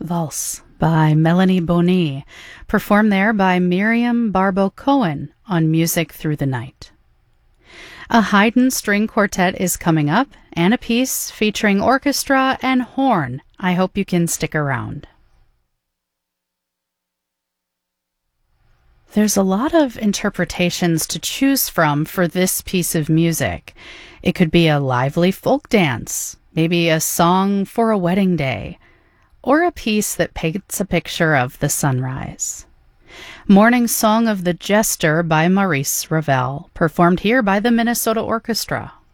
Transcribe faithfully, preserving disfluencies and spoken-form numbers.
Valse by Melanie Boni, performed there by Miriam Barbo-Cohen on Music Through the Night. A Haydn string quartet is coming up, and a piece featuring orchestra and horn. I hope you can stick around. There's a lot of interpretations to choose from for this piece of music. It could be a lively folk dance, maybe a song for a wedding day, or a piece that paints a picture of the sunrise. Morning Song of the Jester by Maurice Ravel, performed here by the Minnesota Orchestra.